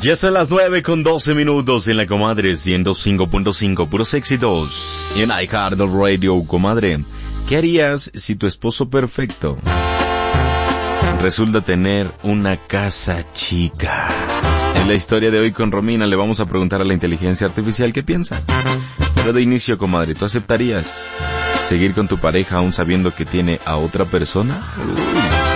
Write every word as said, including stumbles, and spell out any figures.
Ya son las nueve con doce minutos en la comadre ciento cinco punto cinco, puros éxitos. Y en iHeartRadio, comadre, ¿qué harías si tu esposo perfecto resulta tener una casa chica? En la historia de hoy con Romina le vamos a preguntar a la inteligencia artificial qué piensa. Pero de inicio, comadre, ¿tú aceptarías seguir con tu pareja aún sabiendo que tiene a otra persona? Uy.